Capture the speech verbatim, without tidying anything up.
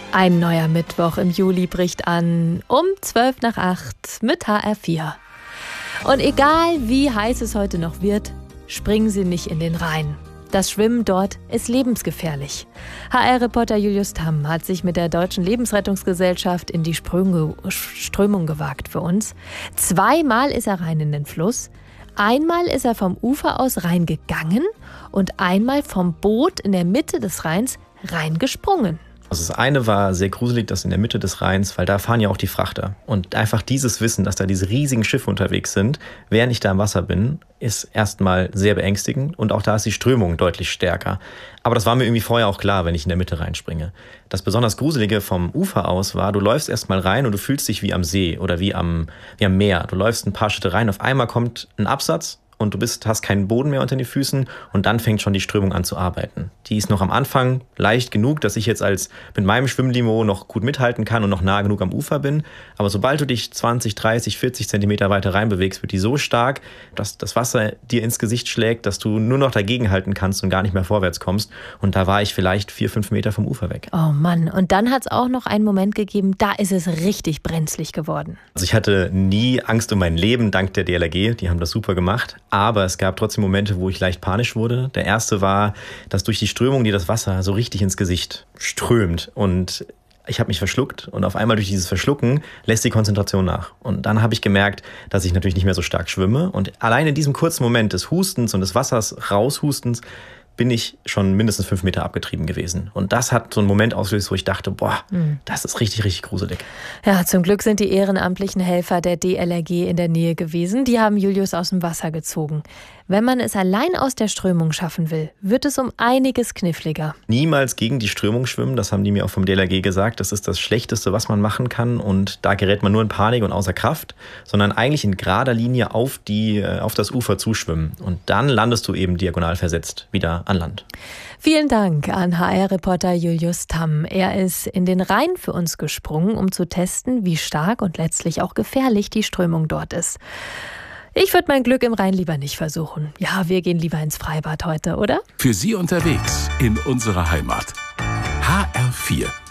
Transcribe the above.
Ein neuer Mittwoch im Juli bricht an, um zwölf nach acht mit H R vier. Und egal wie heiß es heute noch wird, springen Sie nicht in den Rhein. Das Schwimmen dort ist lebensgefährlich. H R-Reporter Julius Tamm hat sich mit der Deutschen Lebensrettungsgesellschaft in die Sprünge, Strömung gewagt für uns. Zweimal ist er rein in den Fluss. Einmal ist er vom Ufer aus reingegangen und einmal vom Boot in der Mitte des Rheins reingesprungen. Also das eine war sehr gruselig, das in der Mitte des Rheins, weil da fahren ja auch die Frachter. Und einfach dieses Wissen, dass da diese riesigen Schiffe unterwegs sind, während ich da im Wasser bin, ist erstmal sehr beängstigend. Und auch da ist die Strömung deutlich stärker. Aber das war mir irgendwie vorher auch klar, wenn ich in der Mitte reinspringe. Das besonders Gruselige vom Ufer aus war, du läufst erstmal rein und du fühlst dich wie am See oder wie am, wie am Meer. Du läufst ein paar Schritte rein, auf einmal kommt ein Absatz. Und du bist, hast keinen Boden mehr unter den Füßen und dann fängt schon die Strömung an zu arbeiten. Die ist noch am Anfang leicht genug, dass ich jetzt als mit meinem Schwimmlimo noch gut mithalten kann und noch nah genug am Ufer bin. Aber sobald du dich zwanzig, dreißig, vierzig Zentimeter weiter reinbewegst, wird die so stark, dass das Wasser dir ins Gesicht schlägt, dass du nur noch dagegen halten kannst und gar nicht mehr vorwärts kommst. Und da war ich vielleicht vier, fünf Meter vom Ufer weg. Oh Mann, und dann hat es auch noch einen Moment gegeben, da ist es richtig brenzlig geworden. Also ich hatte nie Angst um mein Leben, dank der D L R G, die haben das super gemacht. Aber es gab trotzdem Momente, wo ich leicht panisch wurde. Der erste war, dass durch die Strömung dir das Wasser so richtig ins Gesicht strömt. Und ich habe mich verschluckt und auf einmal durch dieses Verschlucken lässt die Konzentration nach. Und dann habe ich gemerkt, dass ich natürlich nicht mehr so stark schwimme. Und allein in diesem kurzen Moment des Hustens und des Wassers raushustens bin ich schon mindestens fünf Meter abgetrieben gewesen. Und das hat so einen Moment ausgelöst, wo ich dachte, boah, mhm. das ist richtig, richtig gruselig. Ja, zum Glück sind die ehrenamtlichen Helfer der D L R G in der Nähe gewesen. Die haben Julius aus dem Wasser gezogen. Wenn man es allein aus der Strömung schaffen will, wird es um einiges kniffliger. Niemals gegen die Strömung schwimmen, das haben die mir auch vom D L R G gesagt. Das ist das Schlechteste, was man machen kann. Und da gerät man nur in Panik und außer Kraft, sondern eigentlich in gerader Linie auf, die, auf das Ufer zuschwimmen. Und dann landest du eben diagonal versetzt wieder an Land. Vielen Dank an H R-Reporter Julius Tamm. Er ist in den Rhein für uns gesprungen, um zu testen, wie stark und letztlich auch gefährlich die Strömung dort ist. Ich würde mein Glück im Rhein lieber nicht versuchen. Ja, wir gehen lieber ins Freibad heute, oder? Für Sie unterwegs in unserer Heimat. H R vier.